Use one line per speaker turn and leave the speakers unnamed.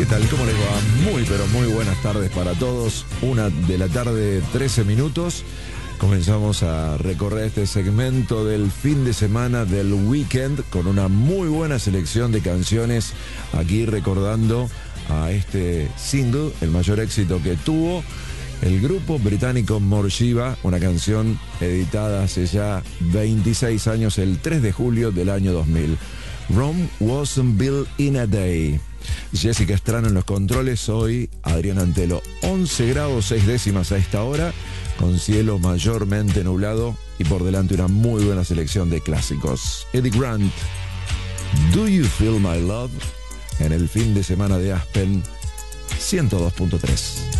tal? ¿Cómo les va? Muy, pero muy buenas tardes para todos. 1:00 PM, 13 minutos. Comenzamos a recorrer este segmento del fin de semana, del weekend, con una muy buena selección de canciones. Aquí recordando a este single, el mayor éxito que tuvo el grupo británico Morsiva, una canción editada hace ya 26 años, el 3 de julio del año 2000. Rome wasn't built in a day. Jessica Estrano en los controles, hoy Adrián Antelo. 11 grados 6 décimas a esta hora, con cielo mayormente nublado y por delante una muy buena selección de clásicos. Eddie Grant, Do You Feel My Love, en el fin de semana de Aspen 102.3.